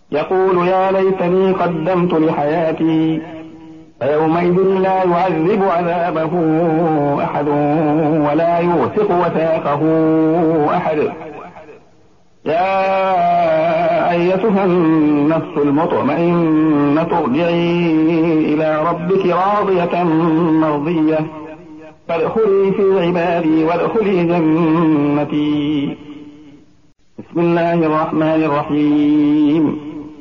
يقول يا ليتني قدمت لحياتي، فيومئذ لا يعذب عذابه أحد ولا يوثق وثاقه أحد. يا أيتها النفس المطمئنة ارجعي إلى ربك راضية مرضية فادخلي في عبادي وادخلي جنتي. بسم الله الرحمن الرحيم.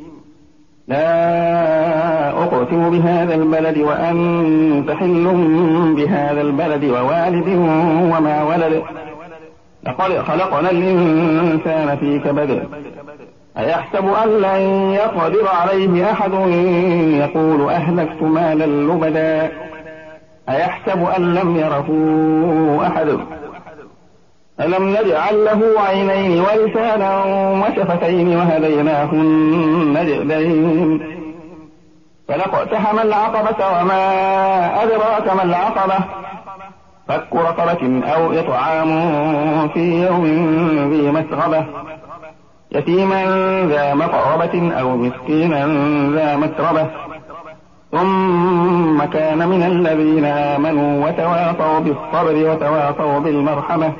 لا أقسم بهذا البلد وأنت حل بهذا البلد ووالد وما ولد، لقد خلقنا الإنسان في كبد، أيحسب أن لن يقدر عليه أحد، يقول أهلكت مالا لبدا، أيحسب أن لم يره أحد، ألم نجعل له عينين ولسانا وشفتين وهديناه النجدين، فلاقتحم العقبة وما أدراك ما العقبة، فك رقبة أو إطعام في يوم ذي مسغبة، يتيما ذا مقربة أو مسكينا ذا متربة، ثم كان من الذين آمنوا وتواصوا بالصبر وتواصوا بالمرحمة،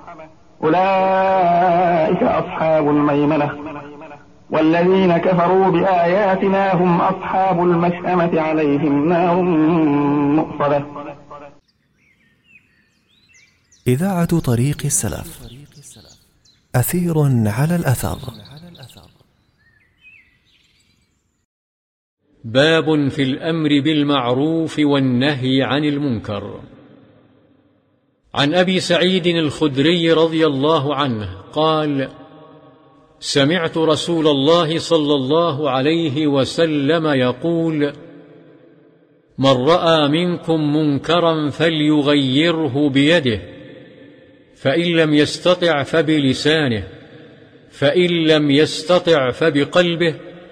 أولئك أصحاب الميمنة، والذين كفروا بآياتنا هم أصحاب المشأمة عليهم نار مؤصدة. إذاعة طريق السلف، أثير على الأثر. باب في الأمر بالمعروف والنهي عن المنكر. عن أبي سعيد الخدري رضي الله عنه قال: سمعت رسول الله صلى الله عليه وسلم يقول: من رأى منكم منكرا فليغيره بيده، فإن لم يستطع فبلسانه، فإن لم يستطع فبقلبه،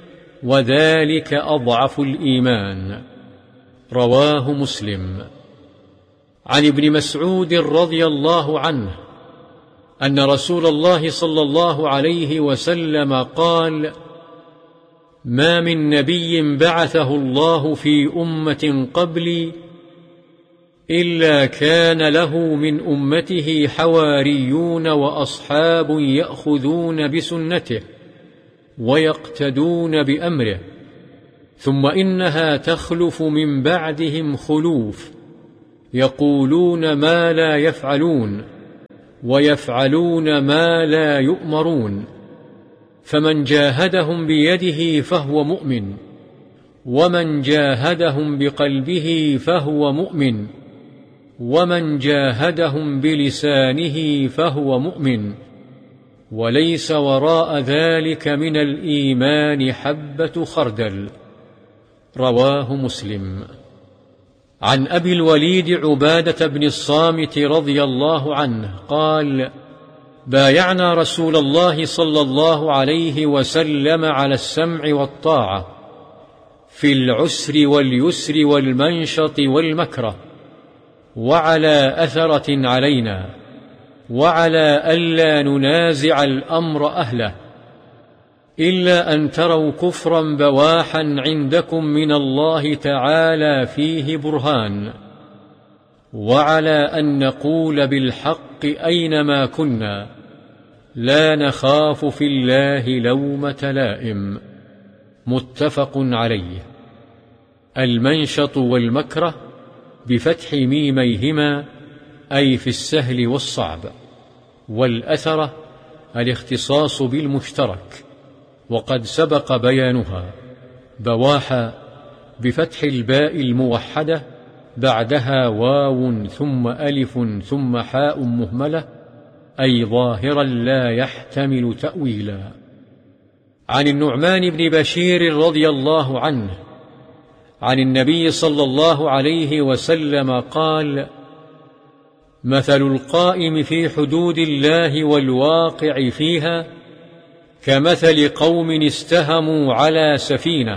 وذلك أضعف الإيمان. رواه مسلم. عن ابن مسعود رضي الله عنه أن رسول الله صلى الله عليه وسلم قال: ما من نبي بعثه الله في أمة قبلي إلا كان له من أمته حواريون وأصحاب يأخذون بسنته ويقتدون بأمره، ثم إنها تخلف من بعدهم خلوف يقولون ما لا يفعلون ويفعلون ما لا يؤمرون، فمن جاهدهم بيده فهو مؤمن، ومن جاهدهم بقلبه فهو مؤمن، ومن جاهدهم بلسانه فهو مؤمن، وليس وراء ذلك من الإيمان حبة خردل. رواه مسلم. عن أبي الوليد عبادة بن الصامت رضي الله عنه قال: بايعنا رسول الله صلى الله عليه وسلم على السمع والطاعة في العسر واليسر والمنشط والمكره، وعلى أثرة علينا، وعلى ألا ننازع الأمر أهله، إلا أن تروا كفرا بواحا عندكم من الله تعالى فيه برهان، وعلى أن نقول بالحق أينما كنا، لا نخاف في الله لومة لائم. متفق عليه. المنشط والمكره بفتح ميميهما أي في السهل والصعب، والأثرة الاختصاص بالمشترك، وقد سبق بيانها. بواحة بفتح الباء الموحدة بعدها واو ثم ألف ثم حاء مهملة، أي ظاهرا لا يحتمل تأويلا. عن النعمان بن بشير رضي الله عنه عن النبي صلى الله عليه وسلم قال: مثل القائم في حدود الله والواقع فيها كمثل قوم استهموا على سفينة،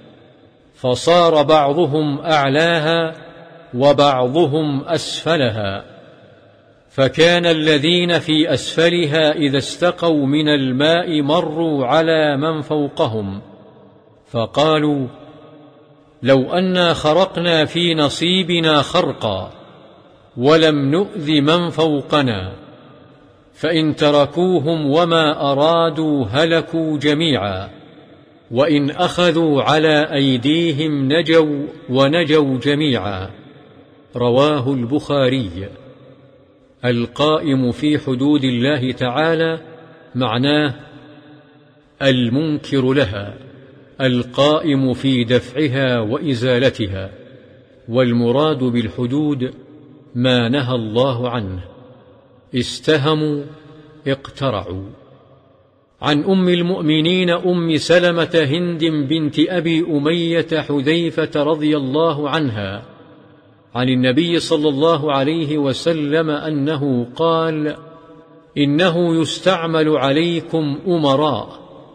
فصار بعضهم أعلاها وبعضهم أسفلها، فكان الذين في أسفلها إذا استقوا من الماء مروا على من فوقهم فقالوا: لو أنا خرقنا في نصيبنا خرقا ولم نؤذ من فوقنا، فإن تركوهم وما أرادوا هلكوا جميعا، وإن أخذوا على أيديهم نجوا ونجوا جميعا. رواه البخاري. القائم في حدود الله تعالى معناه المنكر لها، القائم في دفعها وإزالتها، والمراد بالحدود ما نهى الله عنه. استهموا، اقترعوا. عن أم المؤمنين أم سلمة هند بنت أبي أمية حذيفة رضي الله عنها عن النبي صلى الله عليه وسلم أنه قال: إنه يستعمل عليكم أمراء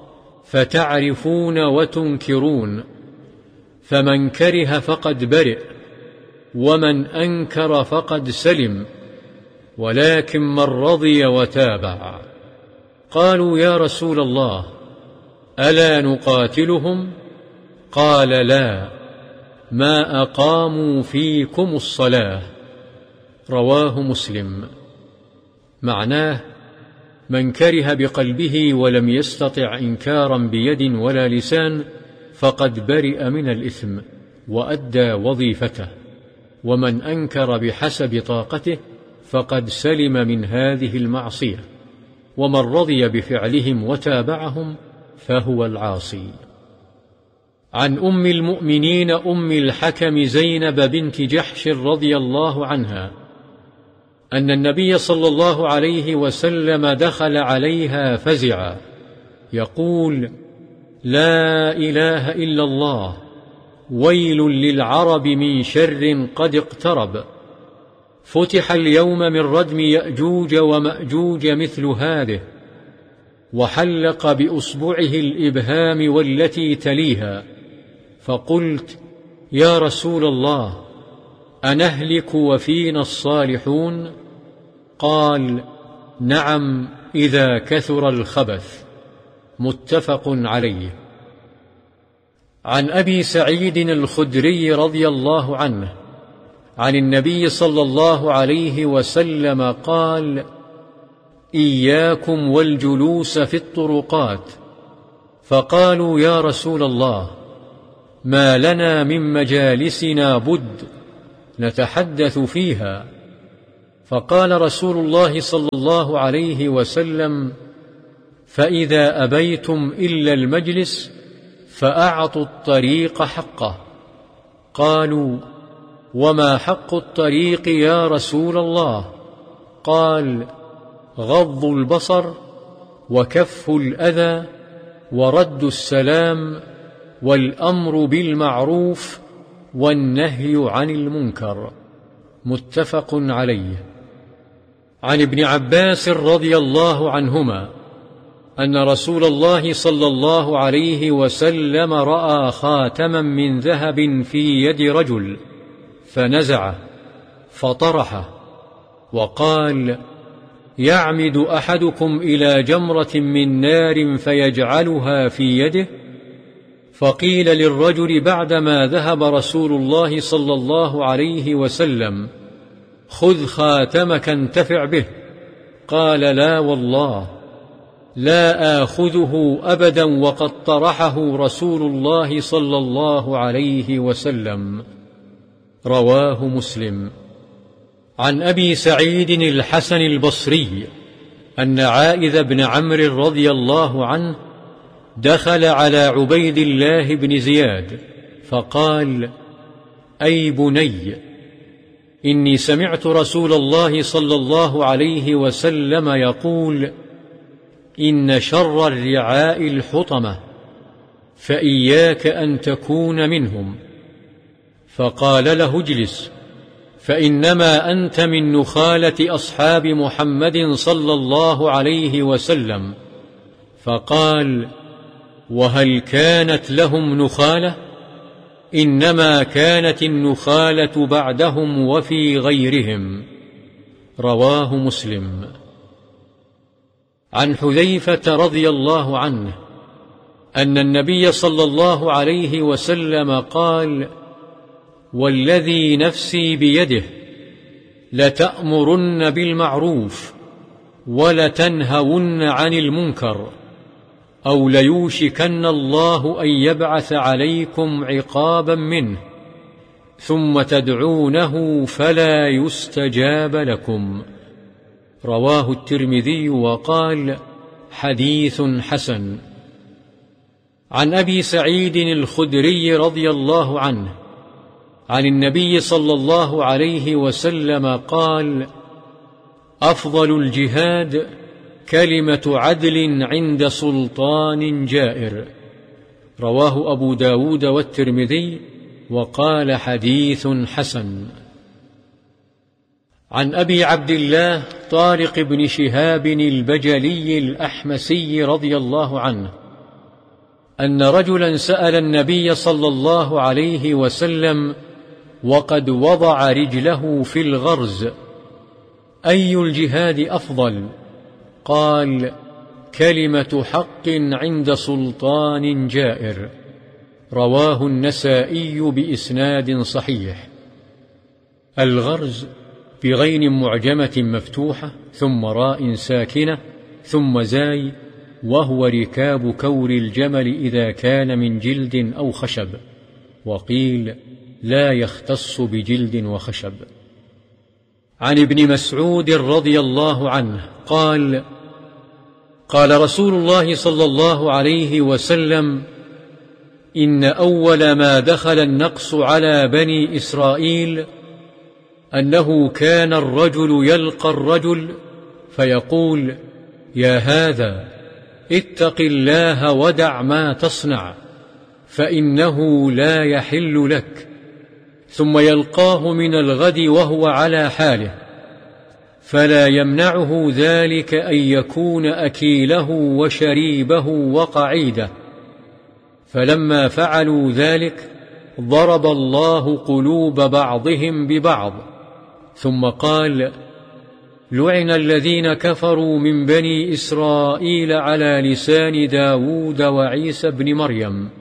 فتعرفون وتنكرون، فمن كره فقد برئ، ومن أنكر فقد سلم، ولكن من رضي وتابع. قالوا: يا رسول الله، ألا نقاتلهم؟ قال: لا، ما أقاموا فيكم الصلاة. رواه مسلم. معناه: من كره بقلبه ولم يستطع إنكارا بيد ولا لسان فقد برئ من الإثم وأدى وظيفته، ومن أنكر بحسب طاقته فقد سلم من هذه المعصية، ومن رضي بفعلهم وتابعهم فهو العاصي. عن أم المؤمنين أم الحكم زينب بنت جحش رضي الله عنها أن النبي صلى الله عليه وسلم دخل عليها فزعا يقول: لا إله إلا الله، ويل للعرب من شر قد اقترب، فتح اليوم من ردم يأجوج ومأجوج مثل هذه، وحلق بأصبعه الإبهام والتي تليها. فقلت: يا رسول الله، أنهلك وفينا الصالحون؟ قال: نعم، إذا كثر الخبث. متفق عليه. عن أبي سعيد الخدري رضي الله عنه عن النبي صلى الله عليه وسلم قال: إياكم والجلوس في الطرقات. فقالوا: يا رسول الله، ما لنا من مجالسنا بد نتحدث فيها. فقال رسول الله صلى الله عليه وسلم: فإذا أبيتم إلا المجلس فأعطوا الطريق حقه. قالوا: وما حق الطريق يا رسول الله؟ قال: غض البصر، وكف الأذى، ورد السلام، والأمر بالمعروف، والنهي عن المنكر. متفق عليه. عن ابن عباس رضي الله عنهما أن رسول الله صلى الله عليه وسلم رأى خاتما من ذهب في يد رجل فنزعه فطرحه، وقال: يعمد أحدكم إلى جمرة من نار فيجعلها في يده؟ فقيل للرجل بعدما ذهب رسول الله صلى الله عليه وسلم: خذ خاتمك انتفع به. قال: لا والله، لا آخذه أبدا وقد طرحه رسول الله صلى الله عليه وسلم. رواه مسلم. عن أبي سعيد الحسن البصري أن عائذ بن عمرو رضي الله عنه دخل على عبيد الله بن زياد فقال: أي بني، إني سمعت رسول الله صلى الله عليه وسلم يقول: إن شر الرعاء الحطمة، فإياك أن تكون منهم. فقال له: اجلس، فإنما أنت من نخالة أصحاب محمد صلى الله عليه وسلم. فقال: وهل كانت لهم نخالة؟ إنما كانت النخالة بعدهم وفي غيرهم. رواه مسلم. عن حذيفة رضي الله عنه أن النبي صلى الله عليه وسلم قال: والذي نفسي بيده لتأمرن بالمعروف ولتنهون عن المنكر، أو ليوشكن الله أن يبعث عليكم عقابا منه ثم تدعونه فلا يستجاب لكم. رواه الترمذي وقال: حديث حسن. عن أبي سعيد الخدري رضي الله عنه عن النبي صلى الله عليه وسلم قال: أفضل الجهاد كلمة عدل عند سلطان جائر. رواه أبو داود والترمذي وقال: حديث حسن. عن أبي عبد الله طارق بن شهاب البجلي الأحمسي رضي الله عنه أن رجلا سأل النبي صلى الله عليه وسلم وقد وضع رجله في الغرز: أي الجهاد أفضل؟ قال: كلمة حق عند سلطان جائر. رواه النسائي بإسناد صحيح. الغرز بغين معجمة مفتوحة ثم راء ساكنة ثم زاي، وهو ركاب كور الجمل إذا كان من جلد أو خشب، وقيل لا يختص بجلد وخشب. عن ابن مسعود رضي الله عنه قال: قال رسول الله صلى الله عليه وسلم: إن أول ما دخل النقص على بني إسرائيل أنه كان الرجل يلقى الرجل فيقول: يا هذا اتق الله ودع ما تصنع فإنه لا يحل لك، ثم يلقاه من الغد وهو على حاله، فلا يمنعه ذلك أن يكون أكيله وشريبه وقعيده. فلما فعلوا ذلك ضرب الله قلوب بعضهم ببعض، ثم قال: لعن الذين كفروا من بني إسرائيل على لسان داود وعيسى بن مريم،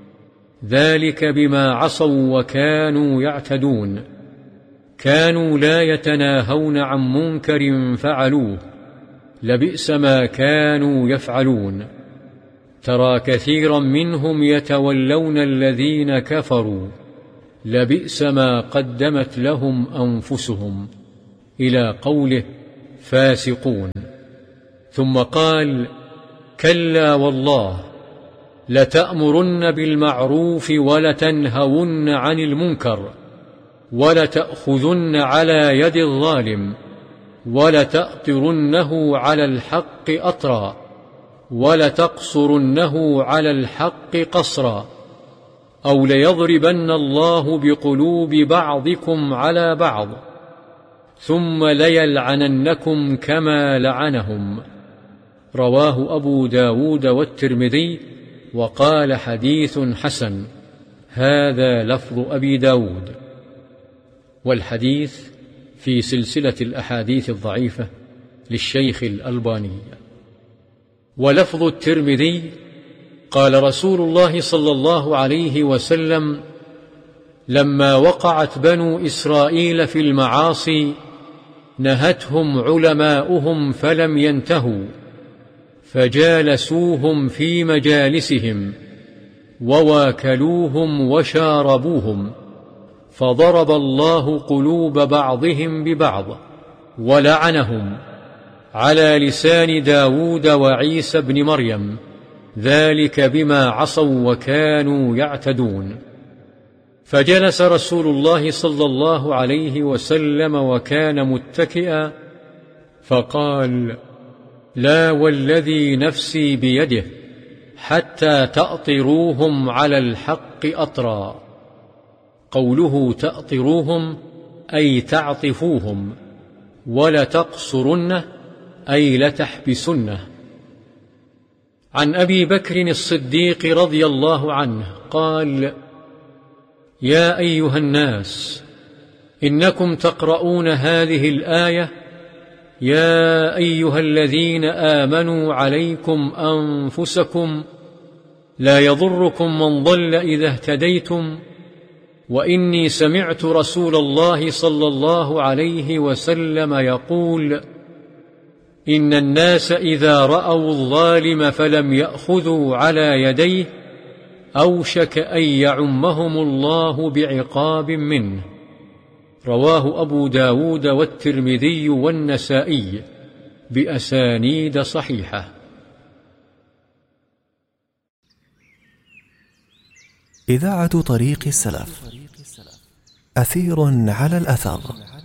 ذلك بما عصوا وكانوا يعتدون، كانوا لا يتناهون عن منكر فعلوه، لبئس ما كانوا يفعلون. ترى كثيرا منهم يتولون الذين كفروا، لبئس ما قدمت لهم أنفسهم، إلى قوله فاسقون. ثم قال: كلا والله لتأمرن بالمعروف ولتنهون عن المنكر ولتأخذن على يد الظالم ولتأطرنه على الحق أطرا ولتقصرنه على الحق قصرا، أو ليضربن الله بقلوب بعضكم على بعض ثم ليلعننكم كما لعنهم. رواه أبو داود والترمذي وقال: حديث حسن. هذا لفظ أبي داود. والحديث في سلسلة الأحاديث الضعيفة للشيخ الألباني. ولفظ الترمذي: قال رسول الله صلى الله عليه وسلم: لما وقعت بنو إسرائيل في المعاصي نهتهم علماؤهم فلم ينتهوا، فجالسوهم في مجالسهم وواكلوهم وشاربوهم، فضرب الله قلوب بعضهم ببعض ولعنهم على لسان داود وعيسى بن مريم، ذلك بما عصوا وكانوا يعتدون. فجلس رسول الله صلى الله عليه وسلم وكان متكئا، فقال: لا والذي نفسي بيده حتى تأطروهم على الحق أطرا. قوله تأطروهم أي تعطفوهم، ولتقصرنه أي لتحبسنه. عن أبي بكر الصديق رضي الله عنه قال: يا أيها الناس، إنكم تقرؤون هذه الآية: يا أيها الذين آمنوا عليكم أنفسكم لا يضركم من ضل إذا اهتديتم، وإني سمعت رسول الله صلى الله عليه وسلم يقول: إن الناس إذا رأوا الظالم فلم يأخذوا على يديه أوشك أن يعمهم الله بعقاب منه. رواه أبو داود والترمذي والنسائي بأسانيد صحيحة. إذاعة طريق السلف، أثير على الأثر.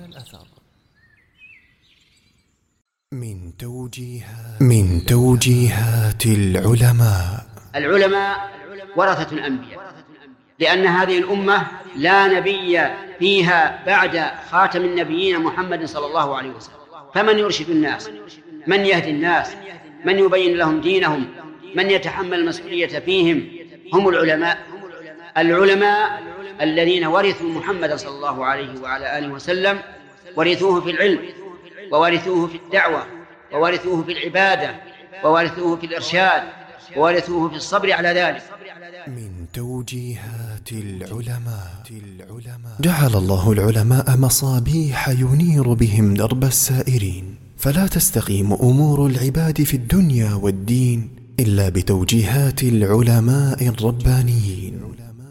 من توجيهات العلماء. العلماء ورثة الأنبياء، لأن هذه الأمة لا نبي فيها بعد خاتم النبيين محمد صلى الله عليه وسلم، فمن يرشد الناس، من يهدي الناس، من يبين لهم دينهم، من يتحمل المسؤولية فيهم، هم العلماء. العلماء الذين ورثوا محمد صلى الله عليه وعلى آله وسلم، ورثوه في العلم، وورثوه في الدعوة، وورثوه في العبادة، وورثوه في الإرشاد، وورثوه في الصبر على ذلك. من توجيهات العلماء. جعل الله العلماء مصابيح ينير بهم درب السائرين، فلا تستقيم أمور العباد في الدنيا والدين إلا بتوجيهات العلماء الربانيين.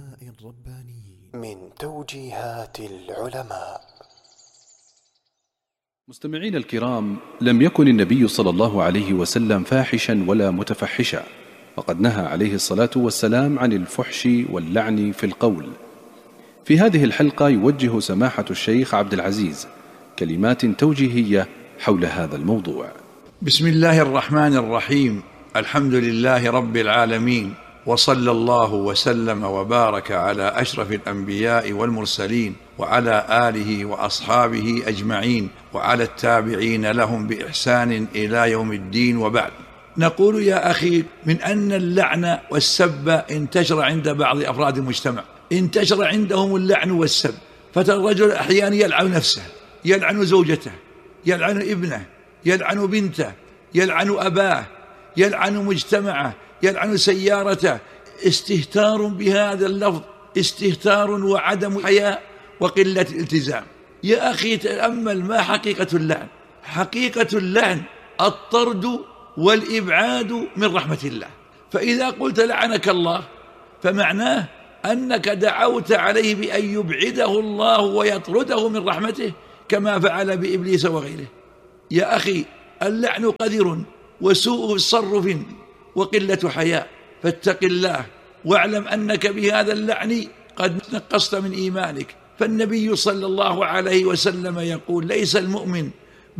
من توجيهات العلماء. مستمعين الكرام، لم يكن النبي صلى الله عليه وسلم فاحشا ولا متفحشا، وقد نهى عليه الصلاة والسلام عن الفحش واللعن في القول. في هذه الحلقة يوجه سماحة الشيخ عبد العزيز كلمات توجيهية حول هذا الموضوع. بسم الله الرحمن الرحيم. الحمد لله رب العالمين، وصلى الله وسلم وبارك على أشرف الأنبياء والمرسلين، وعلى آله وأصحابه أجمعين، وعلى التابعين لهم بإحسان إلى يوم الدين، وبعد. نقول يا أخي، من أن اللعن والسب انتشر عند بعض أفراد المجتمع، انتشر عندهم اللعن والسب، فترى الرجل أحيانا يلعن نفسه، يلعن زوجته، يلعن ابنه، يلعن بنته، يلعن أباه، يلعن مجتمعه، يلعن سيارته. استهتار بهذا اللفظ، استهتار وعدم حياء وقلة التزام. يا أخي تأمل ما حقيقة اللعن. حقيقة اللعن الطرد والإبعاد من رحمة الله. فإذا قلت لعنك الله فمعناه أنك دعوت عليه بأن يبعده الله ويطرده من رحمته، كما فعل بإبليس وغيره. يا أخي اللعن قذر وسوء تصرف وقلة حياء، فاتق الله واعلم أنك بهذا اللعن قد نقصت من إيمانك. فالنبي صلى الله عليه وسلم يقول: ليس المؤمن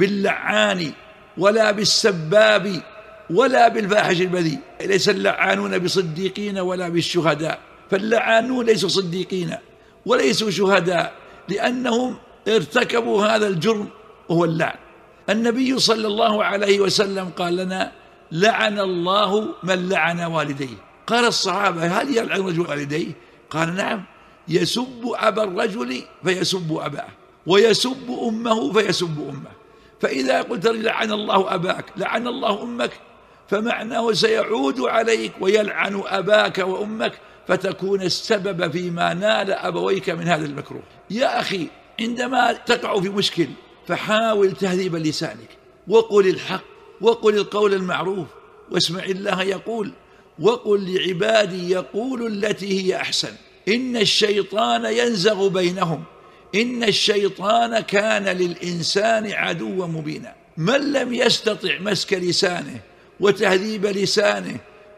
باللعان ولا بالسباب ولا بالفاحش البذيء. ليس اللعانون بصديقين ولا بالشهداء. فاللعانون ليسوا صديقين وليسوا شهداء، لأنهم ارتكبوا هذا الجرم وهو اللعن. النبي صلى الله عليه وسلم قال لنا: لعن الله من لعن والديه. قال الصحابة: هل يلعن رجل والديه؟ قال: نعم، يسب أبا الرجل فيسب أباه، ويسب أمه فيسب أمه. فإذا قلت لعن الله أباك، لعن الله أمك، فمعناه سيعود عليك ويلعن أباك وأمك، فتكون السبب فيما نال أبويك من هذا المكروه. يا أخي عندما تقع في مشكل فحاول تهذيب لسانك، وقل الحق، وقل القول المعروف، واسمع الله يقول: وقل لعبادي يقول التي هي أحسن إن الشيطان ينزغ بينهم إن الشيطان كان للإنسان عدوا مبينا. من لم يستطع مسك لسانه وتهذيب لسانه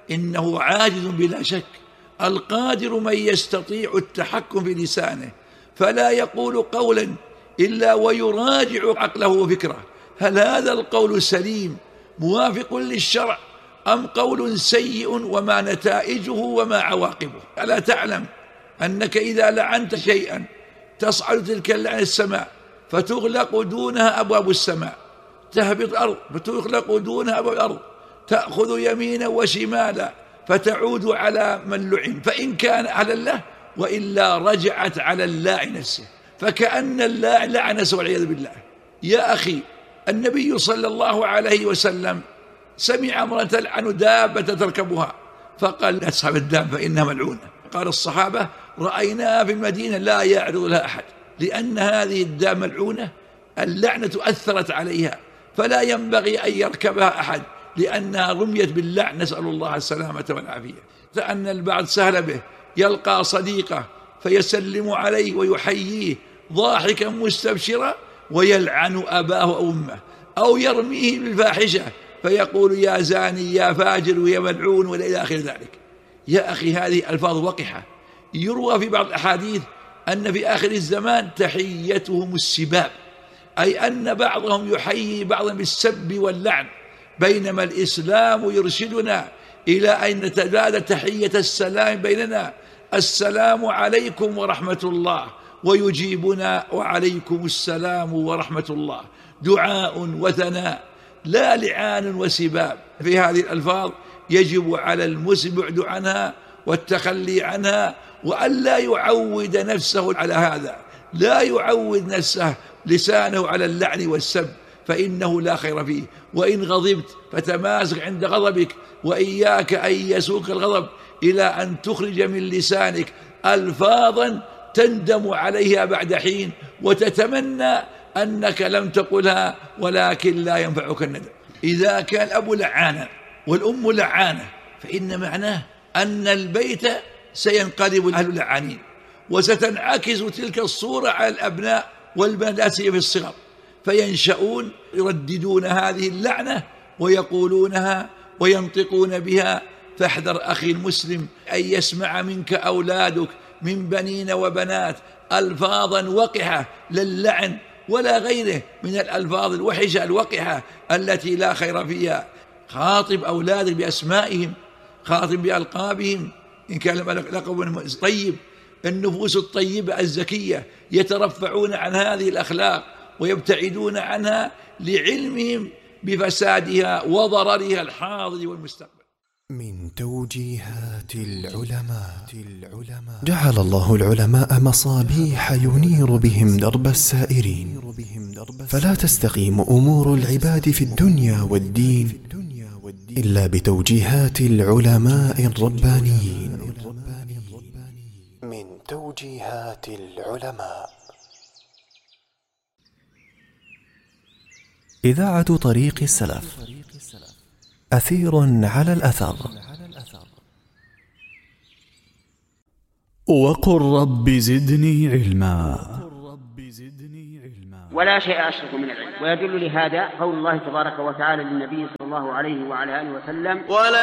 إنه عاجز بلا شك. القادر من يستطيع التحكم في لسانه، فلا يقول قولا إلا ويراجع عقله وفكره: هل هذا القول سليم موافق للشرع أم قول سيء، وما نتائجه وما عواقبه؟ ألا تعلم أنك إذا لعنت شيئا تصعد تلك اللعنة السماء فتغلق دونها أبواب السماء، تهبط الأرض فتغلق دونها أبواب الأرض، تأخذ يمينا وشمالا فتعود على من لعن، فإن كان على الله، وإلا رجعت على اللاعن نفسه، فكأن اللاعن لعن والعياذ بالله. يا أخي النبي صلى الله عليه وسلم سمع امرأة تلعن دابة تركبها، فقال لا تصحب الدابة فإنها ملعونة. قال الصحابة رأيناها في المدينة لا يعرض لها أحد، لأن هذه الدابة ملعونة اللعنة أثرت عليها، فلا ينبغي أن يركبها أحد لأنها رميت باللعن، نسأل الله السلامة والعافية. فأن البعض سهل به يلقى صديقه فيسلم عليه ويحييه ضاحكا مستبشرا ويلعن أباه أو أمه، أو يرميه بالفاحشة فيقول يا زاني يا فاجر ويا ملعون وإلى آخر ذلك. يا أخي هذه ألفاظ وقحة. يروى في بعض الأحاديث أن في آخر الزمان تحيتهم السباب، أي أن بعضهم يحيي بعضا بالسب واللعن، بينما الإسلام يرشدنا إلى أن نتبادل تحية السلام بيننا، السلام عليكم ورحمة الله، ويجيبنا وعليكم السلام ورحمة الله، دعاء وثناء لا لعان وسباب. في هذه الألفاظ يجب على المسلم البعد عنها والتخلي عنها، وأن لا يعود نفسه على هذا، لا يعود نفسه لسانه على اللعن والسب، فإنه لا خير فيه. وإن غضبت فتماسك عند غضبك، وإياك أن يسوق الغضب إلى أن تخرج من لسانك ألفاظا تندم عليها بعد حين وتتمنى أنك لم تقلها، ولكن لا ينفعك الندم. إذا كان الأب لعانا والأم لعانة فإن معناه أن البيت سينقلب أهل لعانين، وستنعكس تلك الصورة على الأبناء والبنات في الصغر، فينشؤون يرددون هذه اللعنة ويقولونها وينطقون بها. فاحذر أخي المسلم أن يسمع منك أولادك من بنين وبنات ألفاظا وقحة للعن ولا غيره من الألفاظ الوحشة الوقحة التي لا خير فيها. خاطب أولادك بأسمائهم، خاطب بألقابهم، إن كان لقب طيب. النفوس الطيبة الزكية يترفعون عن هذه الأخلاق ويبتعدون عنها لعلمهم بفسادها وضررها الحاضر والمستقبل. من توجيهات العلماء. جعل الله العلماء مصابيح ينير بهم درب السائرين، فلا تستقيم أمور العباد في الدنيا والدين إلا بتوجيهات العلماء الربانيين. من توجيهات العلماء. إذاعة طريق السلف، أثير على الأثر. وقل رب زدني علما. ولا شيء أشرك من العلم. ويدل لهذا قول الله تبارك وتعالى للنبي صلى الله عليه وعلى آله وسلم